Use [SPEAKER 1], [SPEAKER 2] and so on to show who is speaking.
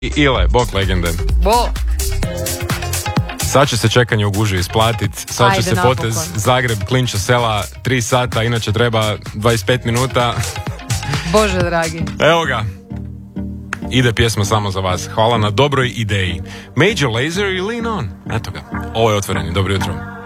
[SPEAKER 1] Ile, bok legende.
[SPEAKER 2] Bo.
[SPEAKER 1] Sad će se čekanje u gužvi isplatiti, sad će
[SPEAKER 2] Ajde,
[SPEAKER 1] se
[SPEAKER 2] napokon.
[SPEAKER 1] potez Zagreb, Klinča sela 3 sata, inače treba 25 minuta.
[SPEAKER 2] Bože dragi.
[SPEAKER 1] Evo ga. Ide pjesma samo za vas. Hvala na dobroj ideji. Major Lazer i Lean On. Eto ga. Ovo je Otvoreni. Dobro jutro.